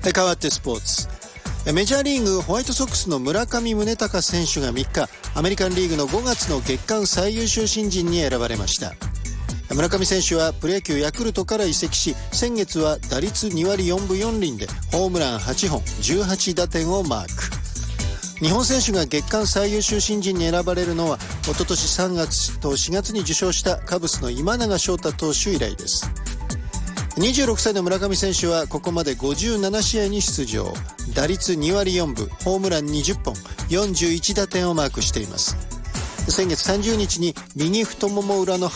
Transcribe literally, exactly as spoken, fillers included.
変わってスポーツ。メジャーリーグホワイトソックスの村上宗隆選手がみっか、アメリカンリーグのごがつの月間最優秀新人に選ばれました。村上選手はプロ野球ヤクルトから移籍し、先月は打率にわりよんぶよんりんでホームランはっぽん、じゅうはちだてんをマーク。日本選手が月間最優秀新人に選ばれるのは一昨年さんがつとしがつに受賞したカブスの今永昇太投手以来です。にじゅうろくさいの村上選手はここまでごじゅうななしあいに出場、打率にわりよんぶ、ホームランにじゅっぽん、よんじゅういちだてんをマークしています。先月さんじゅうにちに右太もも裏の